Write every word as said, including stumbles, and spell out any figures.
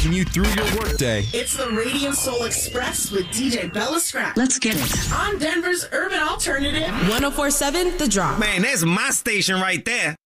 getting you through your workday. It's the Radiant Soul Express with D J Bella Scrap. Let's get it. On Denver's Urban Alternative. one oh four point seven The Drop. Man, that's my station right there.